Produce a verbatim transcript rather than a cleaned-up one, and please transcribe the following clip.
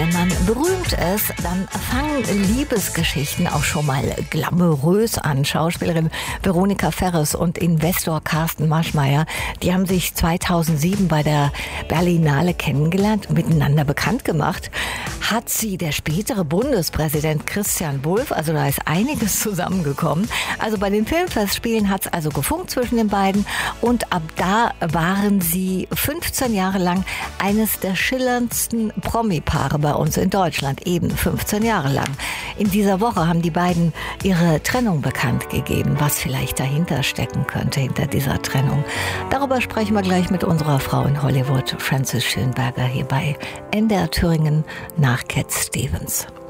Wenn man berühmt ist, dann fangen Liebesgeschichten auch schon mal glamourös an. Schauspielerin Veronika Ferres und Investor Carsten Maschmeyer, die haben sich zweitausendsieben bei der Berlinale kennengelernt, miteinander bekannt gemacht. Hat sie der spätere Bundespräsident Christian Wulff, also da ist einiges zusammengekommen. Also bei den Filmfestspielen hat es also gefunkt zwischen den beiden und ab da waren sie fünfzehn Jahre lang eines der schillerndsten Promi-Paare bei uns in Deutschland, eben fünfzehn Jahre lang. In dieser Woche haben die beiden ihre Trennung bekannt gegeben, was vielleicht dahinter stecken könnte, hinter dieser Trennung. Darüber sprechen wir gleich mit unserer Frau in Hollywood, Frances Schönberger, hier bei N D R Thüringen nach Cat Stevens.